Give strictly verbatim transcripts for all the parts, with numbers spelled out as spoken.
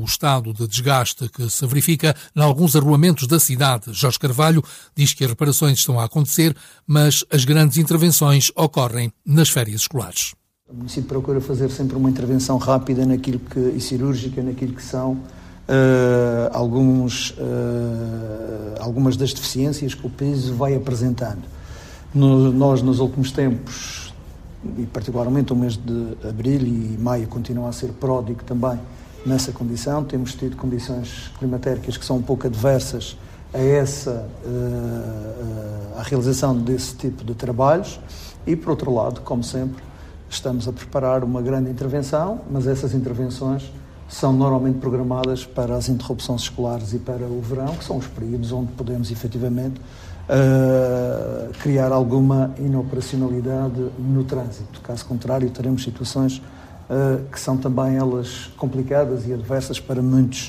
O estado de desgaste que se verifica em alguns arruamentos da cidade. Jorge Carvalho diz que as reparações estão a acontecer, mas as grandes intervenções ocorrem nas férias escolares. O município procura fazer sempre uma intervenção rápida naquilo que, e cirúrgica naquilo que são uh, alguns, uh, algumas das deficiências que o piso vai apresentando. No, nós, nos últimos tempos, e particularmente o mês de abril e maio, continua a ser pródigo também nessa condição. Temos tido condições climatéricas que são um pouco adversas a essa uh, a realização desse tipo de trabalhos e, por outro lado, como sempre, estamos a preparar uma grande intervenção, mas essas intervenções são normalmente programadas para as interrupções escolares e para o verão, que são os períodos onde podemos efetivamente uh, criar alguma inoperacionalidade no trânsito. Caso contrário, teremos situações Uh, que são também elas complicadas e adversas para muitos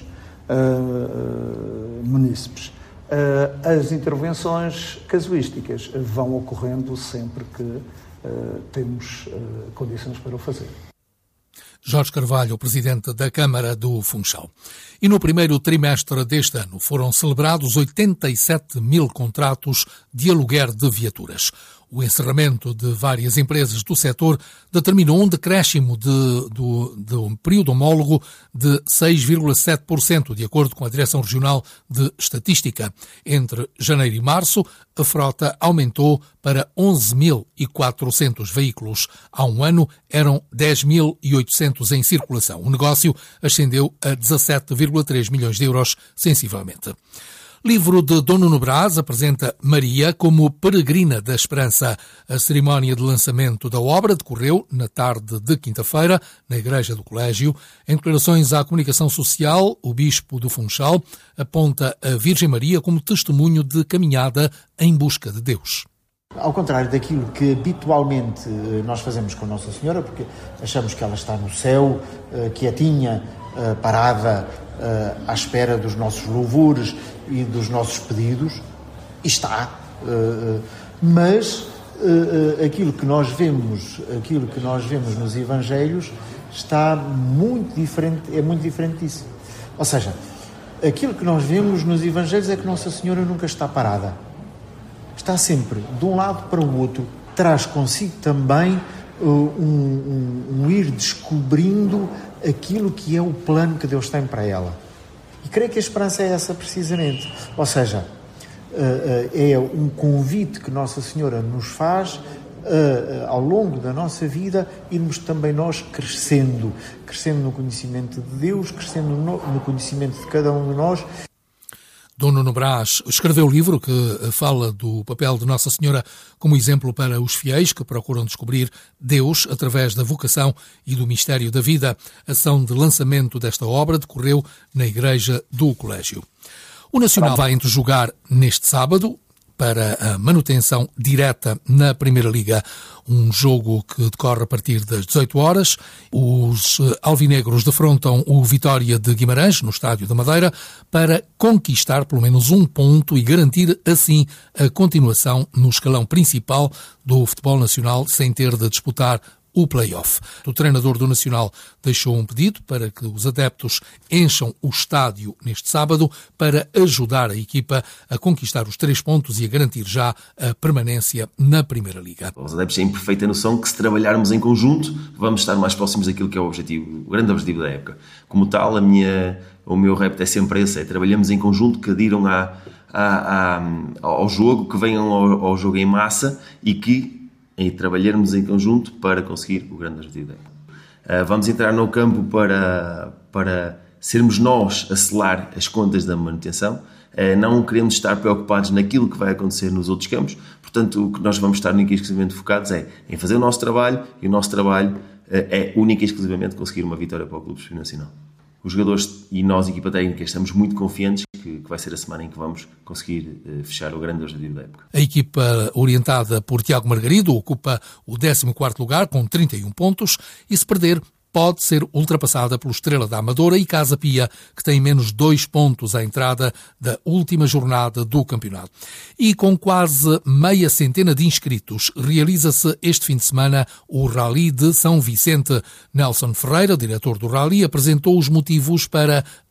uh, munícipes. Uh, as intervenções casuísticas vão ocorrendo sempre que uh, temos uh, condições para o fazer. Jorge Carvalho, presidente da Câmara do Funchal. E no primeiro trimestre deste ano foram celebrados oitenta e sete mil contratos de aluguer de viaturas. O encerramento de várias empresas do setor determinou um decréscimo de, do, de um período homólogo de seis vírgula sete por cento, de acordo com a Direção Regional de Estatística. Entre janeiro e março, a frota aumentou para onze mil e quatrocentos veículos. Há um ano, eram dez mil e oitocentos em circulação. O negócio ascendeu a dezassete vírgula três milhões de euros, sensivelmente. Livro de Dom Nuno Brás apresenta Maria como peregrina da esperança. A cerimónia de lançamento da obra decorreu na tarde de quinta-feira, na Igreja do Colégio. Em declarações à comunicação social, o Bispo do Funchal aponta a Virgem Maria como testemunho de caminhada em busca de Deus. Ao contrário daquilo que habitualmente nós fazemos com Nossa Senhora, porque achamos que ela está no céu, quietinha, parada, à espera dos nossos louvores e dos nossos pedidos, e está, mas aquilo que nós vemos, aquilo que nós vemos nos Evangelhos está muito diferente, é muito diferente disso. Ou seja, aquilo que nós vemos nos Evangelhos é que Nossa Senhora nunca está parada. Está sempre de um lado para o outro, traz consigo também uh, um, um, um ir descobrindo aquilo que é o plano que Deus tem para ela. E creio que a esperança é essa precisamente. Ou seja, uh, uh, é um convite que Nossa Senhora nos faz uh, uh, ao longo da nossa vida, irmos também nós crescendo, crescendo no conhecimento de Deus, crescendo no, no conhecimento de cada um de nós. Dom Nuno Brás escreveu o livro que fala do papel de Nossa Senhora como exemplo para os fiéis que procuram descobrir Deus através da vocação e do mistério da vida. A ação de lançamento desta obra decorreu na Igreja do Colégio. O Nacional vai jogar neste sábado para a manutenção direta na Primeira Liga. Um jogo que decorre a partir das dezoito horas. Os alvinegros defrontam o Vitória de Guimarães, no Estádio da Madeira, para conquistar pelo menos um ponto e garantir, assim, a continuação no escalão principal do futebol nacional, sem ter de disputar o play-off. O treinador do Nacional deixou um pedido para que os adeptos encham o estádio neste sábado para ajudar a equipa a conquistar os três pontos e a garantir já a permanência na Primeira Liga. Os adeptos têm perfeita noção que se trabalharmos em conjunto vamos estar mais próximos daquilo que é o objetivo, o grande objetivo da época. Como tal, a minha, o meu repto é sempre esse, é trabalhamos em conjunto, que adiram à, à, à, ao jogo, que venham ao, ao jogo em massa e que e trabalharmos em conjunto para conseguir o grande objetivo da época. Vamos entrar no campo para, para sermos nós a selar as contas da manutenção. Não queremos estar preocupados naquilo que vai acontecer nos outros campos. Portanto, o que nós vamos estar única e exclusivamente focados é em fazer o nosso trabalho, e o nosso trabalho é única e exclusivamente conseguir uma vitória para o Clube Desportivo Nacional. Os jogadores e nós, equipa técnica, estamos muito confiantes que, que vai ser a semana em que vamos conseguir uh, fechar o grande objetivo da época. A equipa orientada por Tiago Margarido ocupa o décimo quarto lugar com trinta e um pontos e, se perder, pode ser ultrapassada pelo Estrela da Amadora e Casa Pia, que tem menos dois pontos à entrada da última jornada do campeonato. E com quase meia centena de inscritos, realiza-se este fim de semana o Rally de São Vicente. Nelson Ferreira, diretor do Rally, apresentou os motivos para